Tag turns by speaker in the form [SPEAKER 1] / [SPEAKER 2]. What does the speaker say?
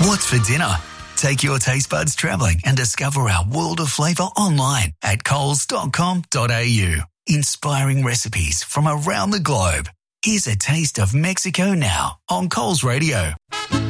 [SPEAKER 1] What's for dinner? Take your taste buds travelling and discover our world of flavour online at coles.com.au. Inspiring recipes from around the globe. Here's a taste of Mexico now on Coles Radio.